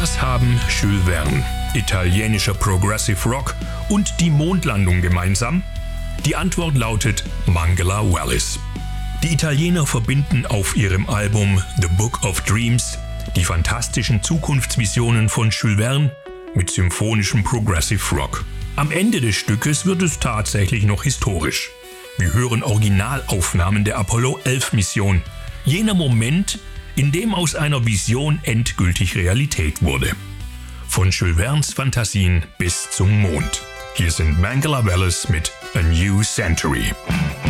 Was haben Jules Verne, italienischer Progressive Rock und die Mondlandung gemeinsam? Die Antwort lautet Mangala Wallis. Die Italiener verbinden auf ihrem Album The Book of Dreams die fantastischen Zukunftsvisionen von Jules Verne mit symphonischem Progressive Rock. Am Ende des Stückes wird es tatsächlich noch historisch. Wir hören Originalaufnahmen der Apollo-11-Mission, jener Moment, in dem aus einer Vision endgültig Realität wurde. Von Jules Vernes Fantasien bis zum Mond. Hier sind Mangala Wallis mit A New Century.